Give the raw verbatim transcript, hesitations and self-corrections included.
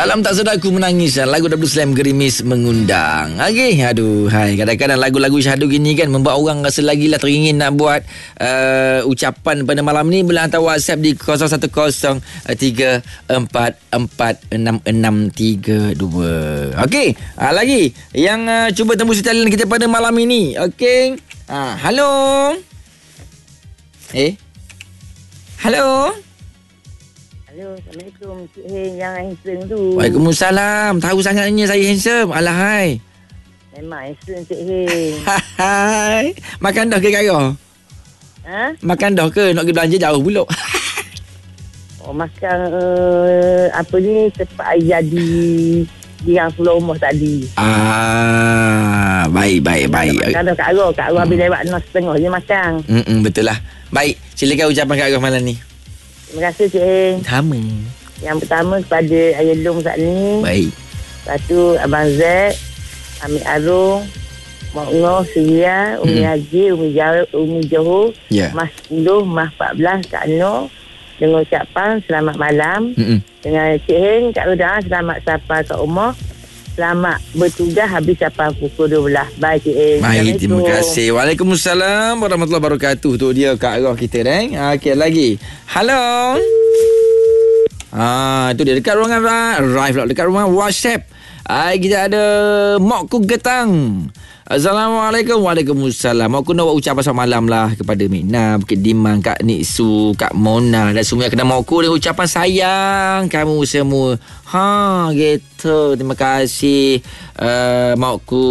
Malam tak sedaku menangis, lagu Double Slam Gerimis mengundang. Okey, aduh, hai. Kadang-kadang lagu-lagu syahdu gini kan membuat orang rasa lagi lah teringin nak buat uh, ucapan pada malam ni. Boleh hantar WhatsApp di kosong satu kosong tiga empat empat enam enam tiga dua. Okey, uh, lagi yang uh, cuba tembus talian kita pada malam ini. Okey. Uh, halo. Eh? Halo. Hello, Assalamualaikum Cik Heng yang handsome tu. Waalaikumsalam. Tahu sangatnya saya handsome. Alahai. Memang handsome Cik Heng. Hai. Makan dah ke Kara? Ha? Makan dah ke? Nak pergi belanja jauh pula. Oh, makan uh, apa ni tempat air jadi yang Pulau Umar tadi. Ah, baik, baik, baik. Makan dah Kak Arah. Kak Arah hmm. habis lewat enam setengah je makan. Hmm, betul lah. Baik, silakan ucapan Kak Arah malam ni. Terima kasih Cik Heng. Sama. Yang pertama kepada Ayah Long saat ni. Baik. Lepas tu Abang Zek, Amir Arung, Mak Ngoh, Suria, Umi hmm. Haji, Umi Johor, Umi Johor, yeah. Mas sepuluh, Mas empat belas, Kak Noh. Dengan ucapan selamat malam. Mm-mm. Dengan Cik Heng, Kak Rudah, selamat sampai kat rumah. Selamat bertugas habis sampai pukul dua belas. Baik Cik Heng. Baik, terima kasih. Waalaikumsalam warahmatullahi wabarakatuh. Tu dia Kak Arah kita dah. Okey, lagi. Halo. Ah, tu dia dekat ruangan Rive lah, dekat ruangan WhatsApp. Ah, kita ada Mokku Getang. Assalamualaikum. Waalaikumsalam. Aku nak buat ucapan selamat malam lah kepada Mina, Bukit Dimang, Kak Niksu, Kak Mona dan semua yang kena Mokku dengan ucapan sayang kamu semua. Ha, gitu. Terima kasih uh, Mokku.